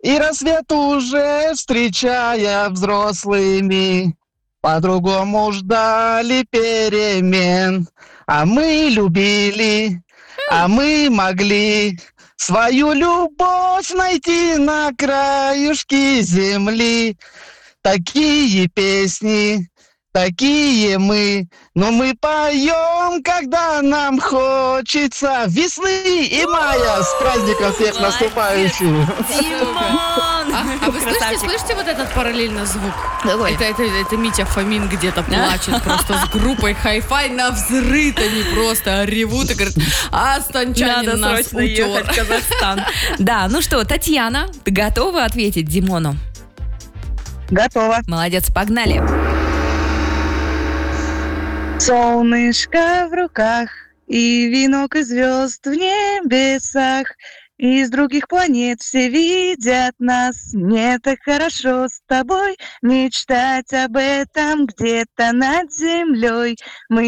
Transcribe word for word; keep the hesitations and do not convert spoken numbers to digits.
И рассвет уже встречая взрослыми, по-другому ждали перемен. А мы любили, а мы могли свою любовь найти на краюшке земли. Такие песни, такие мы, но мы поем, когда нам хочется весны и мая. С праздником всех наступающих! Димон! А, а вы слышите, Красавчик. слышите вот этот параллельно звук? Какой? Это, это, это Митя Фомин где-то плачет просто с группой хай-фай на взрыв. Они просто ревут и говорят, а станчанин Надо нас срочно ехать в утер. Казахстан. Да, ну что, Татьяна, ты готова ответить Димону? Готово. Молодец, погнали. Солнышко в руках и венок из звезд в небесах. Из других планет все видят нас. Мне так хорошо с тобой мечтать об этом где-то над землей. Мы